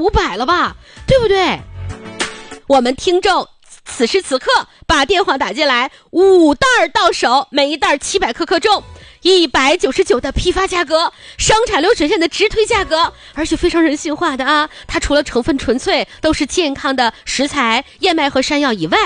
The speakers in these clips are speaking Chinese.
500了吧，对不对？我们听众此时此刻把电话打进来，5袋到手，每一袋700克重，199的批发价格，生产流水线的直推价格，而且非常人性化的啊！它除了成分纯粹都是健康的食材燕麦和山药以外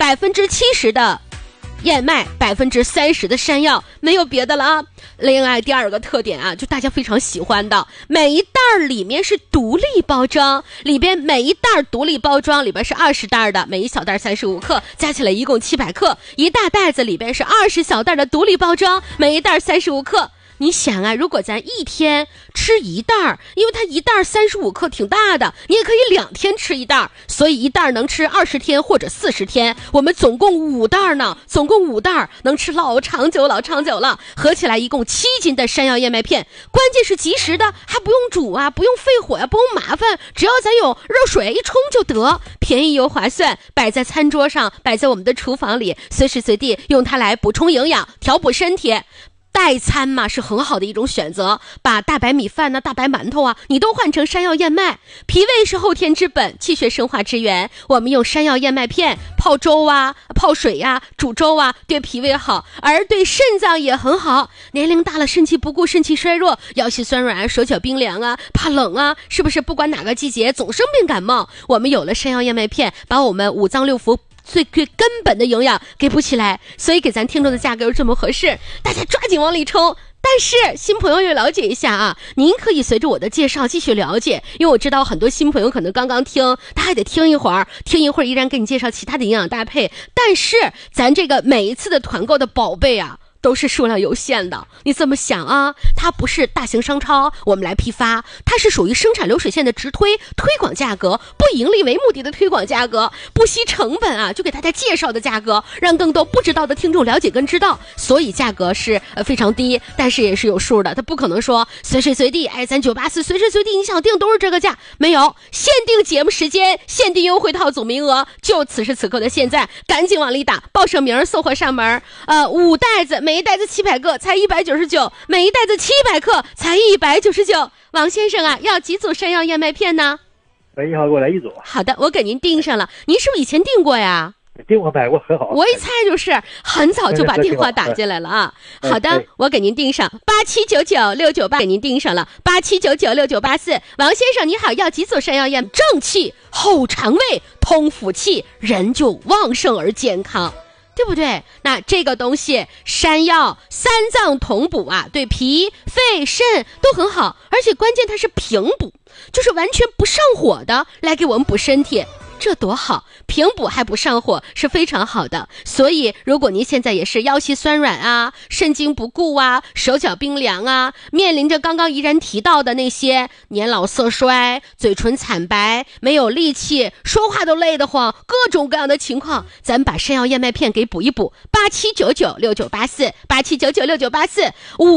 ，70%的燕麦，30%的山药，没有别的了啊。另外第二个特点啊，就大家非常喜欢的，每一袋里面是独立包装，里边每一袋独立包装里边是20袋的，每一小袋35克，加起来一共700克，一大袋子里边是20小袋的独立包装，每一袋35克。你想啊，如果咱一天吃一袋，因为它一袋35克挺大的，你也可以2天吃一袋，所以一袋能吃20天或者40天。我们总共5袋呢，总共5袋能吃老长久了，合起来一共7斤的山药燕麦片。关键是及时的，还不用煮啊，不用费火呀，不用麻烦，只要咱有热水一冲就得，便宜又划算，摆在餐桌上，摆在我们的厨房里，随时随地用它来补充营养，调补身体。代餐嘛是很好的一种选择，把大白米饭大白馒头啊，你都换成山药燕麦。脾胃是后天之本，气血生化之源，我们用山药燕麦片泡粥啊、泡水呀、煮粥啊，对脾胃好，而对肾脏也很好。年龄大了，肾气不固，肾气衰弱，腰膝酸软，手脚冰凉啊，怕冷啊，是不是不管哪个季节总生病感冒？我们有了山药燕麦片，把我们五脏六腑最根本的营养给补起来，所以给咱听众的价格又这么合适，大家抓紧往里冲。但是新朋友也了解一下啊，您可以随着我的介绍继续了解，因为我知道很多新朋友可能刚刚听，他还得听一会儿依然给你介绍其他的营养搭配。但是咱这个每一次的团购的宝贝啊，都是数量有限的，你这么想啊？它不是大型商超我们来批发，它是属于生产流水线的直推广价格，不盈利为目的的推广价格，不惜成本啊，就给大家介绍的价格，让更多不知道的听众了解跟知道，所以价格是非常低，但是也是有数的，它不可能说随时随地，咱984随时随地你想定都是这个价，没有，限定节目时间，限定优惠套组名额，就此时此刻的现在，赶紧往里打，报上名送货上门，5袋子。每一袋子700克才199，每一袋子700克才199。王先生啊，要几组山药燕麦片呢？ 你好，给我来1组。 好的，我给您订上了。您是不是以前订过呀？ 订过，买过，很好。 我一猜就是很早就把电话打进来了啊。好的，我给您订上87996984，给您订上了87996984。王先生你好，要几组山药燕？正气、后肠胃、通腑气，人就旺盛而健康。对不对？那这个东西山药3脏同补啊，对脾、肺、肾都很好，而且关键它是平补，就是完全不上火的，来给我们补身体。这多好，平补还不上火是非常好的。所以如果您现在也是腰膝酸软啊，肾精不固啊，手脚冰凉啊，面临着刚刚怡然提到的那些年老色衰、嘴唇惨白、没有力气、说话都累得慌，各种各样的情况，咱把山药燕麦片给补一补。87996984 87996984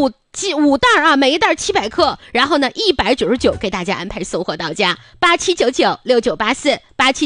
5袋啊，每一袋700克，然后呢199给大家安排送货到家。87996984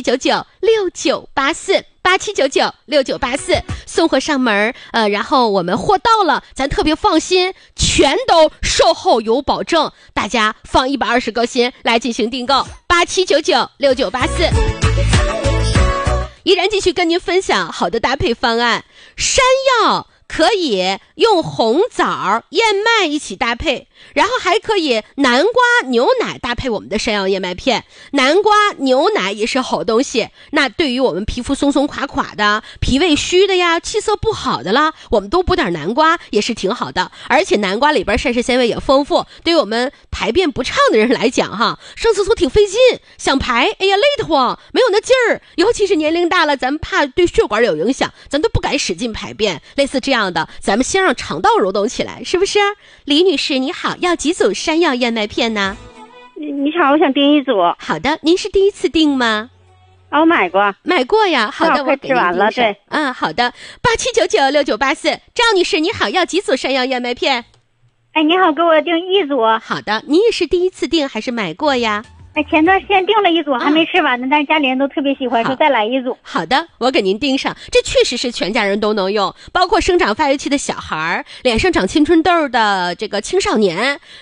87996984 87996984送货上门然后我们货到了，咱特别放心，全都售后有保证，大家放120个心来进行订购。87996984。依然继续跟您分享好的搭配方案，山药可以用红枣、燕麦一起搭配，然后还可以南瓜、牛奶搭配我们的山药燕麦片。南瓜、牛奶也是好东西，那对于我们皮肤松松垮垮的、脾胃虚的呀、气色不好的啦，我们多补点南瓜也是挺好的。而且南瓜里边膳食纤维也丰富，对于我们排便不畅的人来讲哈，上厕所挺费劲，想排累得慌，没有那劲儿，尤其是年龄大了，咱们怕对血管有影响，咱都不敢使劲排便，类似这样的，咱们先让肠道蠕动起来，是不是？李女士你好，要几组山药燕麦片呢？ 你好，我想订1组。 好的，您是第一次订吗？ 我买过呀。好的，我给您吃完了。对， 好的。87996984，赵女士你好，要几组山药燕麦片？ 你好，给我订1组。 好的，你也是第一次订还是买过呀？ 前段时间订了1组，还没吃完呢，但是家里人都特别喜欢，说再来1组。 好的，我给您订上。这确实是全家人都能用，包括生长发育期的小孩，脸上长青春痘的这个青少年，